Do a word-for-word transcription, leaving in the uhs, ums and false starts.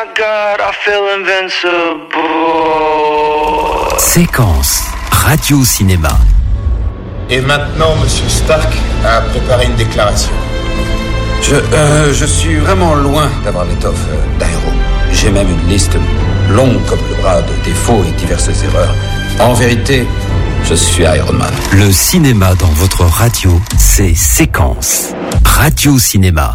my God, I feel invincible. Séquence radio-cinéma. Et maintenant, Monsieur Stark a préparé une déclaration. Je, euh, je suis vraiment loin d'avoir l'étoffe euh, d'Aéro. J'ai même une liste longue comme le bras de défauts et diverses erreurs. En vérité, je suis Iron Man. Le cinéma dans votre radio, c'est Séquence radio-cinéma.